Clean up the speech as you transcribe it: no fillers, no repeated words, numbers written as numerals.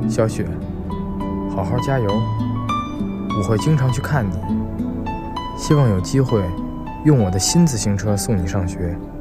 小雪，好好加油，我会经常去看你，希望有机会用我的新自行车送你上学。